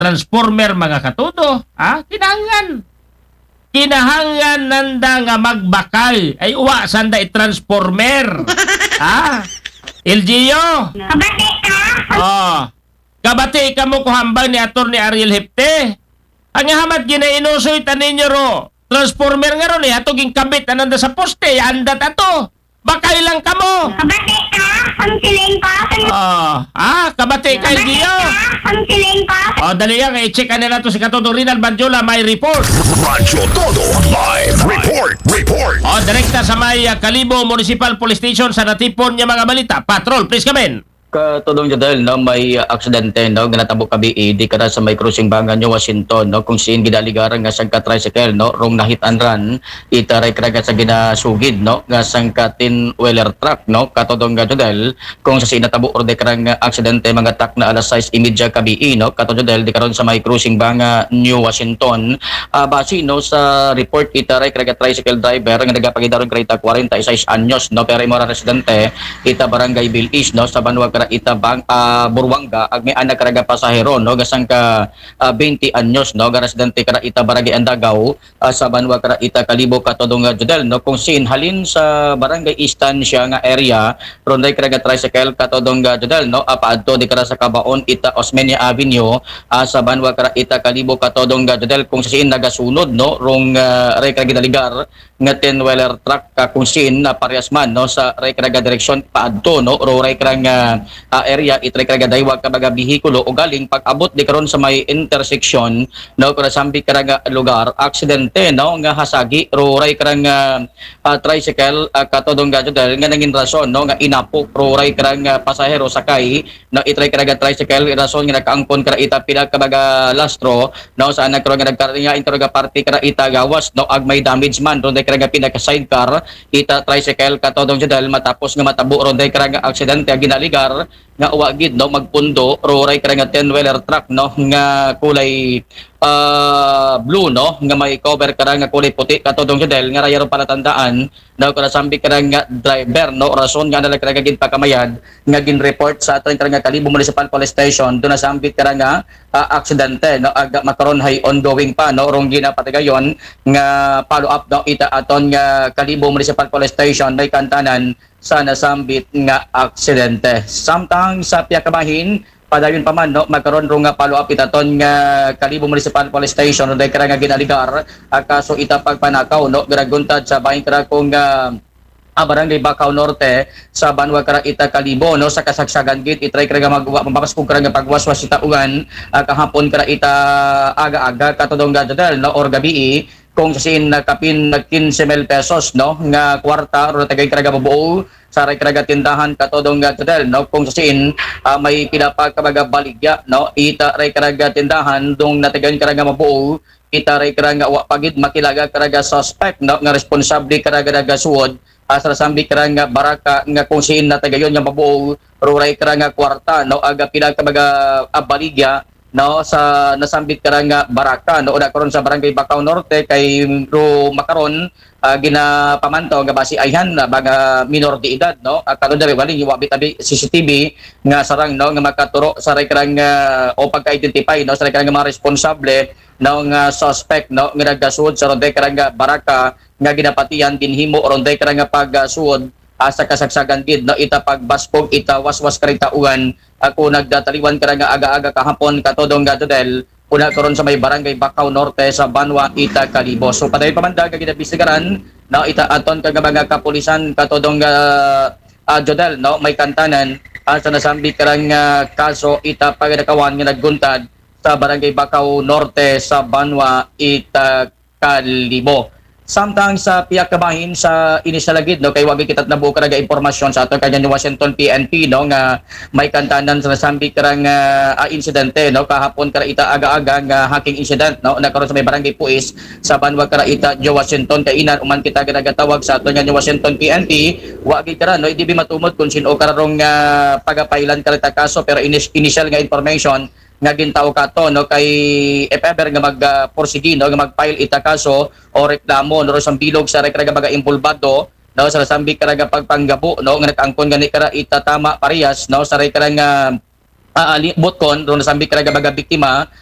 transformer mga katudo. Kinahanglan nanda nga magbakal ay uwa sanda i-transformer. LGU. Kabati ka? Kabati ka mo kuhambang ni Atty. Ariel Hepte. Ang hamad ginainusoy tanin nyo ro. Transformer nga ron atong kabit ananda sa poste. Andat ato. Bakay lang ka mo. Kabati ka? Ang siling ko? Kabati ka LGU. Ang siling ko? Dali yan. I-check na nato si Katudo Rinal Banjola. May report. Radyo Todo Live Report. Direkta sa may Kalibo Municipal Police Station sa natipon niya mga balita. Patrol, please come in. Katulong dyan may aksidente nga natabo kabi di kada sa may cruising bangan nyo Washington kung siin gidaligaran nga sangka tricycle rong nahit and run itaray kraga sa ginasugid nga sangka tin-wheeler truck katulong dyan kung sa siin natabo or dekarang aksidente mga truck na alas 6:30 kabi katulong dyan di karon sa may cruising banga New Washington basi sa report itaray kraga tricycle driver nga nagapagidaron krita 46 anyos pero imong residente ita barangay Bilis sa Banwa ita Burwanga ag may anak karaga pasahero gasang ka 20 anyos ga residente kara ita barangay Andagaw sa Banwa kara ita Kalibo katodong judel kung sin halin sa barangay Istansya nga area ronday karaga tricycle katodong judel paadto di kara sa Kabaon ita Osmeña Avenue sa Banwa kara ita Kalibo katodong judel kung sin nagasunod rong ray karaga daligar nga tin-wheeler truck kung sin parehas man sa ray karaga direksyon paadto ro ray karaga area itray karaga daywag kabaga bihikulo o galing pag-abot di karon sa may intersection kung sambi karaga lugar aksidente nga hasagi ro ray karaga tricycle katodong gadyo nga nangin rason nga inapok ro ray karaga pasahero sakay itray karaga tricycle rason nga nakaangkon kara ita pila kabaga lastro saan nagkaroon nga nagkaroon interroga party kara ita gawas ag may damage man ro day karaga pinaka sidecar ita tricycle katodong judal matapos nga matabo ro day karaga aksidente ginaligar nga uwagid magpundo roray karang ten-wheeler truck nga kulay blue nga may cover karang nga kulay puti katodong judel nga rayaro palatandaan kada sambi karang driver rason nga nalagkarang gin pakamayad nga gin report sa aton karang Kalibo Municipal Police Station do na sambi karang aksidente aga makaron hay ongoing pa rong ginapatigayon nga follow up ita aton nga Kalibo Municipal Police Station may kantanan sa nasambit nga aksidente. Samtang sa piyakabahin, padayon pa man magkaroon ro nga follow up itaton nga Kalibo Municipal Police Station day kara nga ginaligar kaso ita pagpanakaw giraguntad sa bahin kara kung barangay Bacau Norte sa Banwa kara ita Kalibo sa kasagsagan git itray kara nga mapapaskog kara nga pagwaswas ita ugan kahapon kara ita aga-aga katodong gadadal or gabi kung sin nakapin 15,000 pesos nga kwarta ro tagay karaga mabuo sa karaga tindahan katodong gadadal kung sin may pinapag kabaga baligya ita ray karaga tindahan dong natagayon karaga mabuo ita ray karaga wa pagid makilaga karaga suspect nga responsable karaga nagasuod sa sambi karaga baraka nga kung sin natagayon nga mabuo ro ray karaga kwarta aga pinag kabaga baligya sa nasambit karanga baraka na karon sa barangay Bacau Norte kay ro makaron ginapamantaw nga basi ayhan baga minor de edad karon diri wali wabi tabi CCTV nga sarang nga makaturo sa karanga o pagka-identify sa karanga mga responsable nga suspect nga nagasuod sa ronday karanga baraka nga ginapatiyan dinhimo ronday karanga pagsuod sa kasagsagan gid ita pagbaspog ita waswas karitauan ako nagdataliwan karanga aga-aga kahapon katodong gadodel una karon sa may barangay Bacau Norte sa Banwa ita Kalibo. So padayon pamandag gidabisigaran ita aton kaga mga kapulisan katodong jodel may kantanan sa nasambi karanga kaso ita pagdakawan nga nagguntad sa barangay Bacau Norte sa Banwa ita Kalibo. Samtang sa piyakabahin sa inisalagid kay wagi kitat nabuo karaga impormasyon sa aton kanya ni Washington PNP nga may kantanan sa nasambi karang insidente kahapon kara ita aga-aga nga hacking incident nakaroon sa may barangay Puis sa Banwa kara ita jo Washington kay inan uman kita ginagatawag sa aton nga ni Washington PNP wagi kara hindi matumod kung sino kararong pagapailan karita kaso pero initial nga information nga gintaw kato kay if ever nga magporsigi nga magfile ita kaso o reklamo sa bilog sa rekraga baga impulbado sa sambi karaga pagpanggabo nga nakaangkon gani kara ita tama parehas sa rekraga botkon ron sambi karaga baga biktima